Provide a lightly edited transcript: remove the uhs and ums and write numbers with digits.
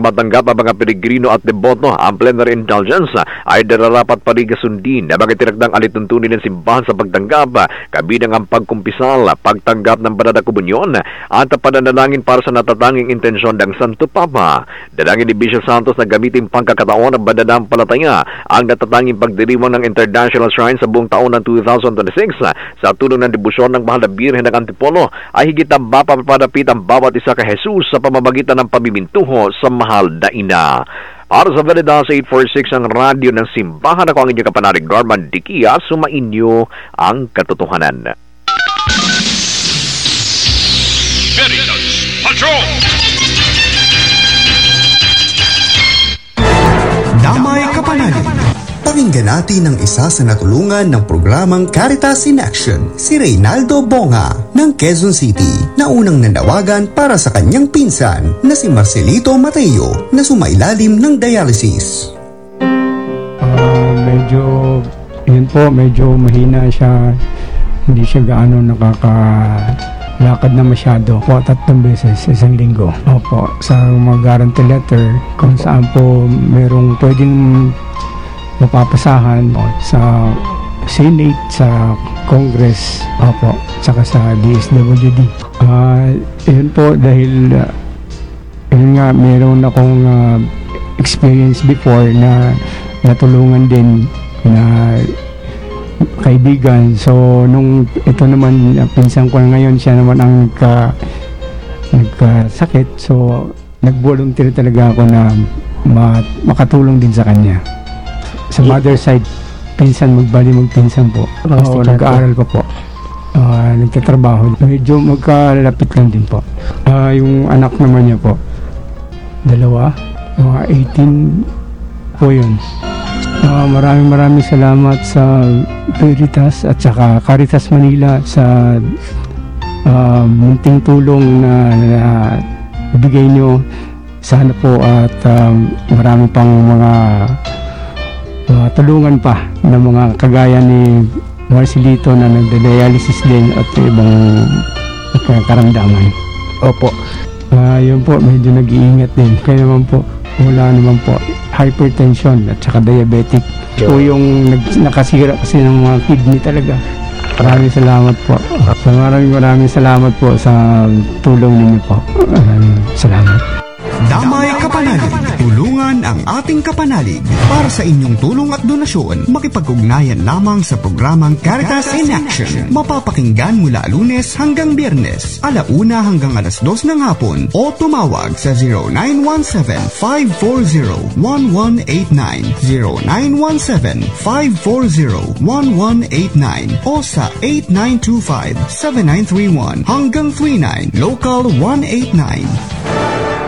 matanggap ang mga peregrino at deboto ang plenary indulgence ay dararapat parigasundin na mga tinagdang alituntunin ng simbahan sa pagtanggap, kabilang ang pagkumpisal, pagtanggap ng banal na komunyon at pananalangin para sa natatanging intensyon ng Santo Papa. Dalangin ni Bishop Santos na gamitin pangkakataon ng pananampalataya ang natatanging pagdiriwang ng International Shrine sa buong taon ng 2026 sa tulong ng debosyon ng Mahal na Birhen ng Antipolo ay higit ang mapapadapit ang bawat isa kay Jesus sa pamamagitan ng pamimintuho sa mahal na ina. Para sa Veritas 846 ang radyo ng simbahan, ako ang inyong kapanalig Garman Dikia, sumainyo ang katotohanan. Veritas Patrol! Damay Kapanalig. Pakinggan natin ang isa sa natulungan ng programang Caritas in Action, si Reynaldo Bonga ng Quezon City, na unang nanawagan para sa kanyang pinsan na si Marcelito Mateo na sumailalim ng dialysis. Medyo mahina siya, hindi siya gaano nakakalakad na masyado po, 3 beses sa isang linggo. Opo, sa mga guarantee letter kung saan po merong pwedeng mapapasahan sa Senate, sa Congress, opo, saka sa DSWD. Yun po dahil yun nga, meron akong experience before na natulungan din na kaibigan. So nung ito naman pinsan ko na ngayon, siya naman ang nagkasakit, so nag-volunteer talaga ako na makatulong din sa kanya. Sa mother side, magpinsan po. Oo, nag-aaral pa po. Nagtatrabaho. Medyo magkalapit lang din po. Yung anak naman niya po, 2, mga 18 po yun. Maraming salamat sa Veritas at saka Caritas Manila sa munting tulong na ibigay nyo. Sana po at marami pang mga tulungan pa ng mga kagaya ni Marcelito na nagda-dialysis din at ibang karamdaman. Opo. Yun po, medyo nag-iingat din. Kaya naman po, wala naman po hypertension at saka diabetic. Po yung nakasira kasi ng mga kidney talaga. Maraming salamat po. Maraming salamat po sa tulong ninyo po. Maraming salamat. Damay Kapanalig. Tulungan ang ating kapanalig. Para sa inyong tulong at donasyon, makipag-ugnayan lamang sa programang Caritas in Action. Mapapakinggan mula Lunes hanggang Biyernes, 1:00 hanggang 2:00 ng hapon, o tumawag sa 0917-540-1189, 0917-540-1189 o sa 8925-7931 hanggang 39, Local 189.